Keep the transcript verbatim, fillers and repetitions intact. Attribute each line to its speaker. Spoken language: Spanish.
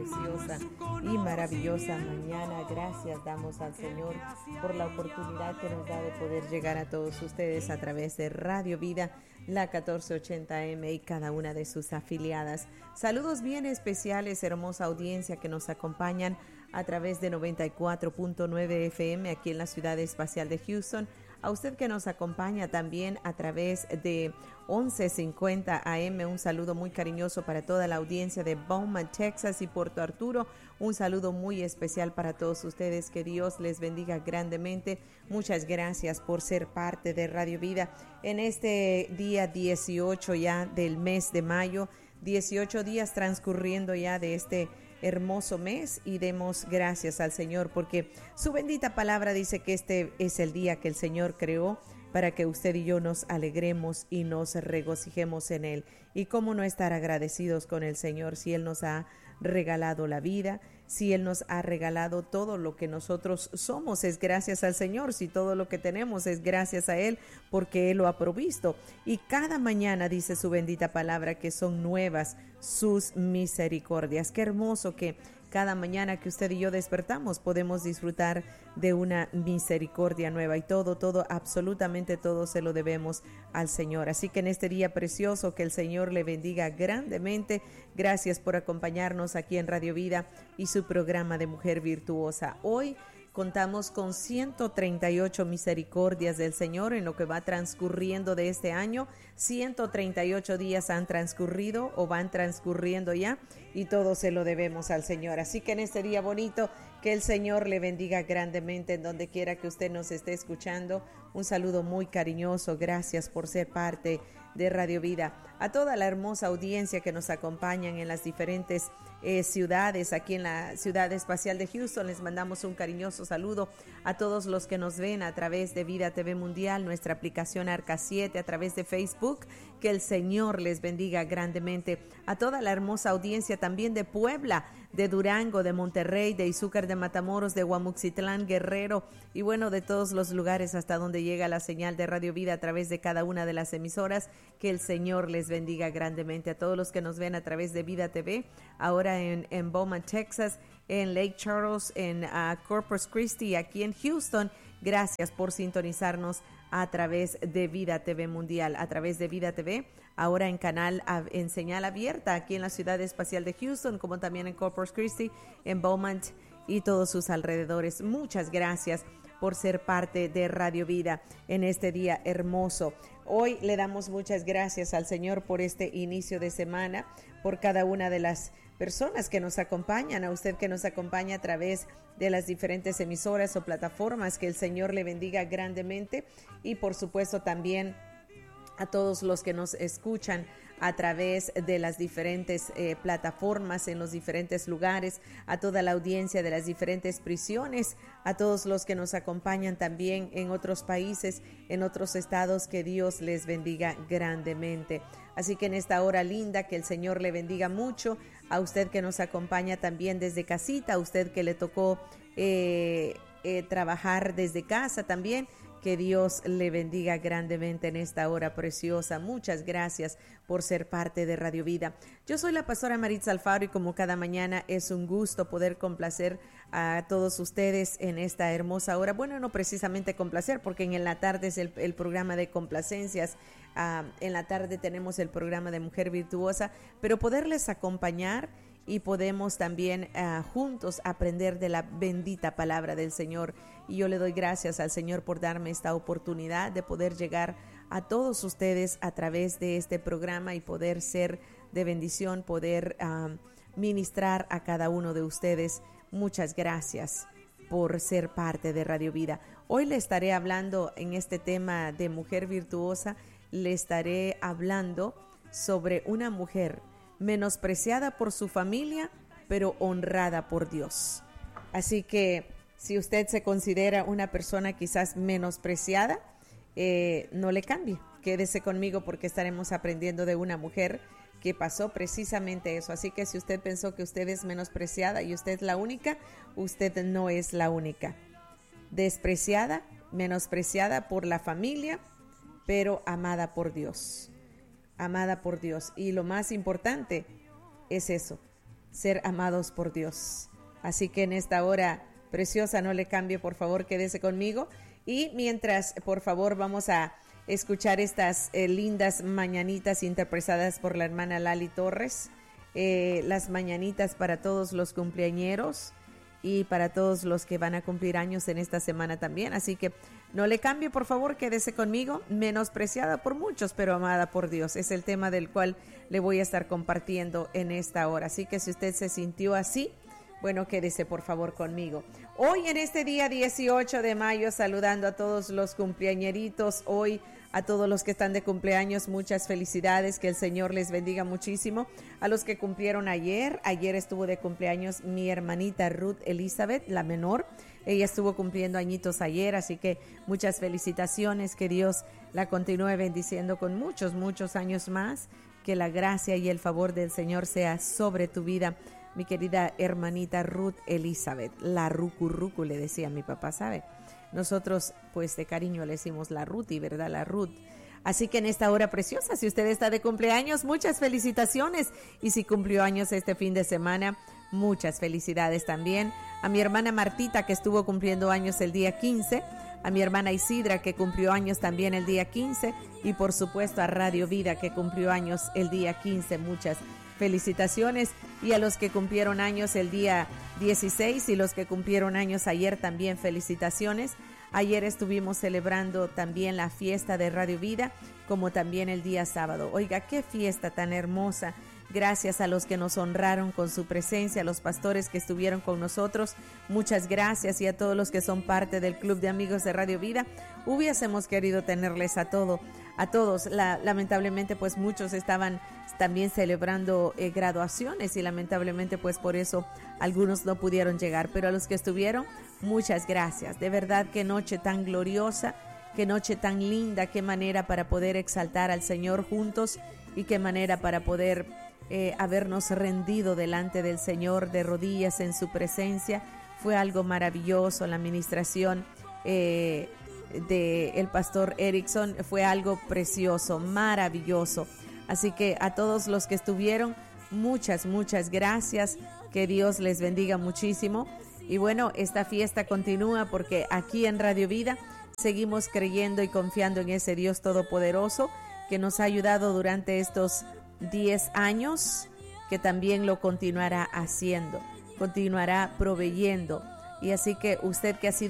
Speaker 1: preciosa y maravillosa mañana. Gracias damos al Señor por la oportunidad que nos da de poder llegar a todos ustedes a través de Radio Vida, la catorce ochenta eme y cada una de sus afiliadas. Saludos bien especiales, hermosa audiencia que nos acompañan a través de noventa y cuatro punto nueve efe eme aquí en la ciudad espacial de Houston. A usted que nos acompaña también a través de once cincuenta a eme, un saludo muy cariñoso para toda la audiencia de Beaumont, Texas y Puerto Arturo. Un saludo muy especial para todos ustedes, que Dios les bendiga grandemente. Muchas gracias por ser parte de Radio Vida en este día dieciocho ya del mes de mayo. dieciocho días transcurriendo ya de este hermoso mes, y demos gracias al Señor porque su bendita palabra dice que este es el día que el Señor creó para que usted y yo nos alegremos y nos regocijemos en Él. Y cómo no estar agradecidos con el Señor si Él nos ha regalado la vida, si Él nos ha regalado todo lo que nosotros somos, es gracias al Señor. Si todo lo que tenemos es gracias a Él, porque Él lo ha provisto. Y cada mañana dice su bendita palabra que son nuevas sus misericordias. Qué hermoso que cada mañana que usted y yo despertamos podemos disfrutar de una misericordia nueva, y todo, todo, absolutamente todo se lo debemos al Señor. Así que en este día precioso, que el Señor le bendiga grandemente. Gracias por acompañarnos aquí en Radio Vida y su programa de Mujer Virtuosa. Hoy contamos con ciento treinta y ocho misericordias del Señor en lo que va transcurriendo de este año. ciento treinta y ocho días han transcurrido o van transcurriendo ya, y todo se lo debemos al Señor. Así que en este día bonito, que el Señor le bendiga grandemente en donde quiera que usted nos esté escuchando. Un saludo muy cariñoso. Gracias por ser parte de Radio Vida. A toda la hermosa audiencia que nos acompañan en las diferentes eh, ciudades, aquí en la ciudad espacial de Houston, les mandamos un cariñoso saludo. A todos los que nos ven a través de Vida T V Mundial, nuestra aplicación Arca siete, a través de Facebook, que el Señor les bendiga grandemente. A toda la hermosa audiencia también de Puebla, de Durango, de Monterrey, de Izúcar de Matamoros, de Guamuxitlán, Guerrero, y bueno, de todos los lugares hasta donde llega la señal de Radio Vida a través de cada una de las emisoras. Que el Señor les bendiga grandemente. A todos los que nos ven a través de Vida T V, ahora en, en Beaumont, Texas, en Lake Charles, en uh, Corpus Christi, aquí en Houston. Gracias por sintonizarnos a través de Vida T V Mundial, a través de Vida T V, ahora en canal, en señal abierta, aquí en la ciudad espacial de Houston, como también en Corpus Christi, en Beaumont y todos sus alrededores. Muchas gracias por ser parte de Radio Vida en este día hermoso. Hoy le damos muchas gracias al Señor por este inicio de semana, por cada una de las personas que nos acompañan, a usted que nos acompaña a través de las diferentes emisoras o plataformas. Que el Señor le bendiga grandemente, y por supuesto también a todos los que nos escuchan a través de las diferentes eh, plataformas en los diferentes lugares, a toda la audiencia de las diferentes prisiones, a todos los que nos acompañan también en otros países, en otros estados. Que Dios les bendiga grandemente. Así que en esta hora linda, que el Señor le bendiga mucho. A usted que nos acompaña también desde casita, a usted que le tocó eh, eh, trabajar desde casa también, que Dios le bendiga grandemente en esta hora preciosa. Muchas gracias por ser parte de Radio Vida. Yo soy la pastora Maritza Alfaro, y como cada mañana es un gusto poder complacer a todos ustedes en esta hermosa hora. Bueno, no precisamente complacer, porque en la tarde es el, el programa de complacencias. Uh, en la tarde tenemos el programa de Mujer Virtuosa, pero poderles acompañar, y podemos también uh, juntos aprender de la bendita palabra del Señor. Y yo le doy gracias al Señor por darme esta oportunidad de poder llegar a todos ustedes a través de este programa y poder ser de bendición, poder uh, ministrar a cada uno de ustedes. Muchas gracias por ser parte de Radio Vida. Hoy le estaré hablando en este tema de Mujer Virtuosa, le estaré hablando sobre una mujer menospreciada por su familia, pero honrada por Dios. Así que si usted se considera una persona quizás menospreciada, eh, no le cambie. Quédese conmigo, porque estaremos aprendiendo de una mujer que pasó precisamente eso. Así que si usted pensó que usted es menospreciada y usted es la única, usted no es la única. Despreciada, menospreciada por la familia, pero amada por Dios. Amada por Dios. Y lo más importante es eso, ser amados por Dios. Así que en esta hora preciosa, no le cambie, por favor, quédese conmigo. Y mientras, por favor, vamos a escuchar estas eh, lindas mañanitas interpretadas por la hermana Lali Torres. Eh, las mañanitas para todos los cumpleañeros y para todos los que van a cumplir años en esta semana también. Así que no le cambie, por favor, quédese conmigo. Menospreciada por muchos, pero amada por Dios. Es el tema del cual le voy a estar compartiendo en esta hora. Así que si usted se sintió así, bueno, quédese por favor conmigo. Hoy en este día dieciocho de mayo, saludando a todos los cumpleañeritos, hoy a todos los que están de cumpleaños, muchas felicidades, que el Señor les bendiga muchísimo. A los que cumplieron ayer, ayer estuvo de cumpleaños mi hermanita Ruth Elizabeth, la menor. Ella estuvo cumpliendo añitos ayer, así que muchas felicitaciones, que Dios la continúe bendiciendo con muchos, muchos años más, que la gracia y el favor del Señor sea sobre tu vida, mi querida hermanita Ruth Elizabeth, la Rucurrucu le decía mi papá, ¿sabe? Nosotros pues de cariño le decimos la Ruti, ¿verdad? La Ruth. Así que en esta hora preciosa, si usted está de cumpleaños, muchas felicitaciones. Y si cumplió años este fin de semana, muchas felicidades también. A mi hermana Martita, que estuvo cumpliendo años el día quince. A mi hermana Isidra, que cumplió años también el día quince. Y por supuesto a Radio Vida, que cumplió años el día quince. Muchas felicitaciones. Y a los que cumplieron años el día dieciséis y los que cumplieron años ayer también felicitaciones. Ayer estuvimos celebrando también la fiesta de Radio Vida, como también el día sábado. Oiga, qué fiesta tan hermosa. Gracias a los que nos honraron con su presencia, a los pastores que estuvieron con nosotros. Muchas gracias, y a todos los que son parte del Club de Amigos de Radio Vida. Hubiésemos querido tenerles a todo, a todos. La, lamentablemente, pues muchos estaban también celebrando eh, graduaciones y lamentablemente pues por eso algunos no pudieron llegar, pero a los que estuvieron, muchas gracias. De verdad, qué noche tan gloriosa, qué noche tan linda, qué manera para poder exaltar al Señor juntos y qué manera para poder eh, habernos rendido delante del Señor de rodillas en su presencia. Fue algo maravilloso. La administración eh, de el pastor Erickson fue algo precioso, maravilloso. Así que a todos los que estuvieron, muchas, muchas gracias. Que Dios les bendiga muchísimo. Y bueno, esta fiesta continúa porque aquí en Radio Vida seguimos creyendo y confiando en ese Dios todopoderoso que nos ha ayudado durante estos diez años, que también lo continuará haciendo, continuará proveyendo. Y así que usted que ha sido